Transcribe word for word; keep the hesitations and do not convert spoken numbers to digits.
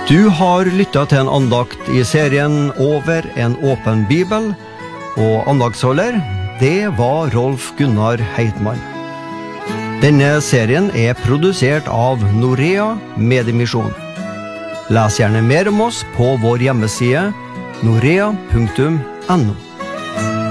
Du har lyttet til en andakt i serien Over en åpen bibel, og andaktsholder, det var Rolf Gunnar Heitmann. Denne serien er produsert av Norea Mediemisjon. Les gjerne mer om oss på vår hjemmeside norea punktum no.